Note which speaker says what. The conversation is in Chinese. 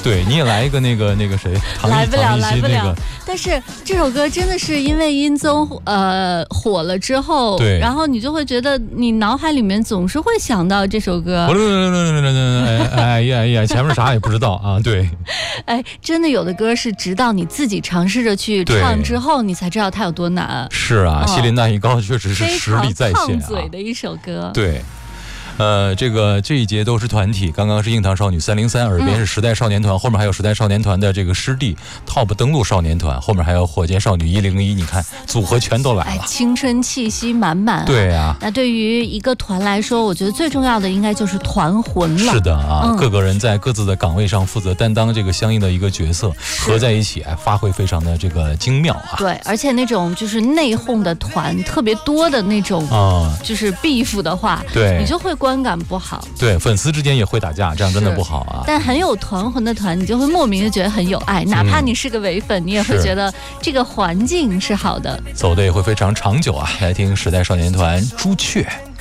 Speaker 1: 对，你也来一个那个谁，
Speaker 2: 来不了，来不了。
Speaker 1: 那个。
Speaker 2: 但是这首歌真的是因为音综火了之后，
Speaker 1: 对，
Speaker 2: 然后你就会觉得你脑海里面总是会想到这首歌。
Speaker 1: 哎呀，前面啥也不知道啊，对。
Speaker 2: 哎，真的有的歌是直到你自己尝试着去唱之后，你才知道它有多难。
Speaker 1: 是啊，西林那一高确实是实力在线啊，
Speaker 2: 非常烫嘴的一首歌。
Speaker 1: 对。这一节都是团体，刚刚是硬糖少女303，耳边是时代少年团，后面还有时代少年团的这个师弟 TOP 登陆少年团，后面还有火箭少女101，你看组合全都来了，
Speaker 2: 青春气息满满。
Speaker 1: 对啊，
Speaker 2: 那对于一个团来说，我觉得最重要的应该就是团魂了。
Speaker 1: 是的啊，各个人在各自的岗位上负责担当这个相应的一个角色，合在一起，发挥非常的这个精妙啊。
Speaker 2: 对，而且那种就是内讧的团特别多的那种就是 beef 的话，
Speaker 1: 对，
Speaker 2: 你就会观感不好。
Speaker 1: 对，粉丝之间也会打架，这样真的不好啊。
Speaker 2: 但很有团魂的团，你就会莫名的觉得很有爱，哪怕你是个伪粉，你也会觉得这个环境是好的，
Speaker 1: 走的也会非常长久啊。来听时代少年团朱雀。